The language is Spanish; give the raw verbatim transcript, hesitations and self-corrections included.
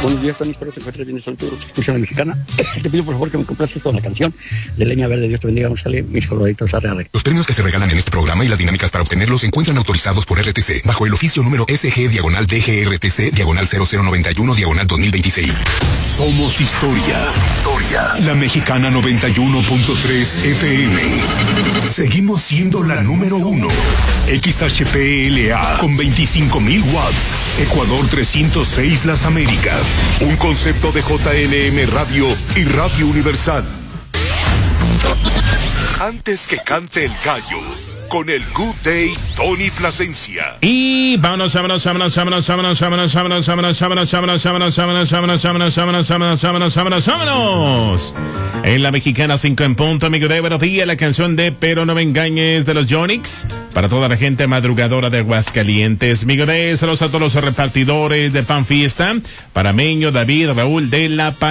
Buenos días, Tony, espero que te encuentres bien de salud. Escucha la mexicana. Te pido por favor que me complaces con la canción de Leña Verde. Dios te bendiga, González, mis coloraditos arreales. Los premios que se regalan en este programa y las dinámicas para obtenerlos se encuentran autorizados por R T C bajo el oficio número S G diagonal D G R T C diagonal cero cero noventa y uno diagonal dos mil veintiséis. Somos historia. Historia. La Mexicana noventa y uno punto tres F M. Seguimos siendo la número uno. X H P L A con veinticinco mil watts. Ecuador trescientos seis Las Américas. Un concepto de J L M Radio y Radio Universal. Antes que cante el gallo, con el Good Day, Tony Plasencia. Y vámonos, vámonos, vámonos, vámonos, vámonos, vámonos, vámonos, vámonos, vámonos, vámonos, vámonos, vámonos, vámonos, vámonos, vámonos, vámonos, vámonos, vámonos, vámonos. En la Mexicana cinco en punto, amigo de buenos días, la canción de Pero no me engañes de los Yonix. Para toda la gente madrugadora de Aguascalientes. Amigo de, saludos a todos los repartidores de Pan Fiesta. Para Meño, David, Raúl de la Pan.